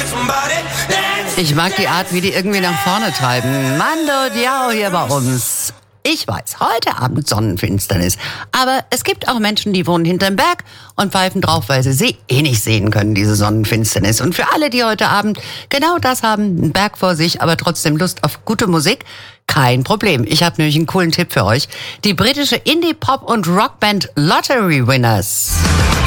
Ich mag die Art, wie die irgendwie nach vorne treiben. Mando Diao hier bei uns. Ich weiß, heute Abend Sonnenfinsternis. Aber es gibt auch Menschen, die wohnen hinterm Berg und pfeifen drauf, weil sie nicht sehen können, diese Sonnenfinsternis. Und für alle, die heute Abend genau das haben, einen Berg vor sich, aber trotzdem Lust auf gute Musik, kein Problem. Ich habe nämlich einen coolen Tipp für euch. Die britische Indie-Pop- und Rockband Lottery Winners.